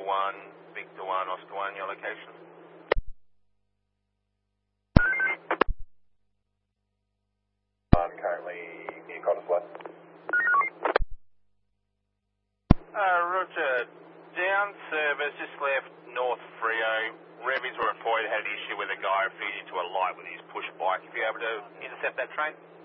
1, Victor 1, Oscar 1, your location. I'm currently near Cottesloe. Roger. Down service, just left North Frio. Revies were reported had an issue with a guy feeding into a light with his push bike. If you're able to intercept that train?